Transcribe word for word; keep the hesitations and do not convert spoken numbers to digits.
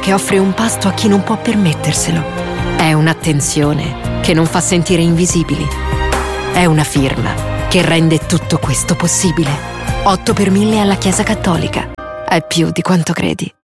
che offre un pasto a chi non può permetterselo. È un'attenzione che non fa sentire invisibili. È una firma che rende tutto questo possibile. otto per mille alla Chiesa Cattolica. È più di quanto credi.